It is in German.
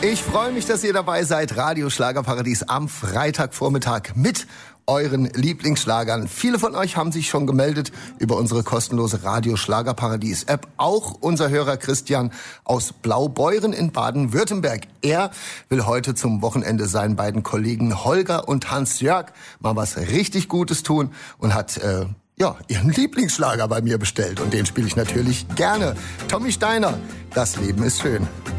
Ich freue mich, dass ihr dabei seid. Radio Schlagerparadies am Freitagvormittag mit euren Lieblingsschlagern. Viele von euch haben sich schon gemeldet über unsere kostenlose Radio Schlagerparadies App. Auch unser Hörer Christian aus Blaubeuren in Baden-Württemberg. Er will heute zum Wochenende seinen beiden Kollegen Holger und Hans-Jörg mal was richtig Gutes tun und hat ihren Lieblingsschlager bei mir bestellt. Und den spiele ich natürlich gerne. Tommy Steiner, Das Leben ist schön.